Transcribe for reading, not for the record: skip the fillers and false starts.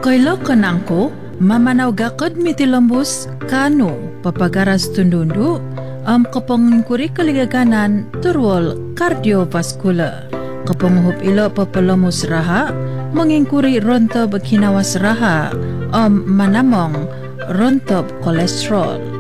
Koilo kanangko, mamanaw gakad mitilambus kano papagaras tundundu kapangkuri kaligaganan turwal cardiovascular. Kapanguhup ilo papalamus raha, mangingkuri rontob kinawas raha manamong rontob kolesterol.